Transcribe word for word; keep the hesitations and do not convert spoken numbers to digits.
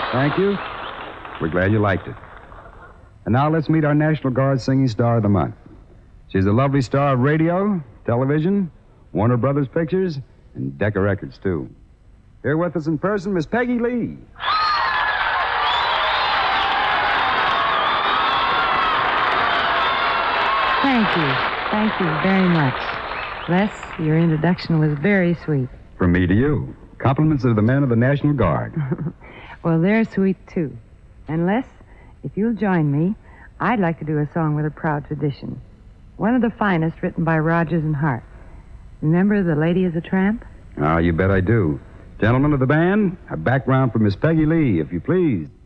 Thank you. We're glad you liked it. And now let's meet our National Guard singing star of the month. She's a lovely star of radio, television, Warner Brothers Pictures, and Decca Records, too. Here with us in person, Miss Peggy Lee. Thank you. Thank you very much. Les, your introduction was very sweet. From me to you. Compliments of the men of the National Guard. Well, they're sweet, too. And Les, if you'll join me, I'd like to do a song with a proud tradition. One of the finest written by Rodgers and Hart. Remember The Lady is a Tramp? Ah, you bet I do. Gentlemen of the band, a background for Miss Peggy Lee, if you please.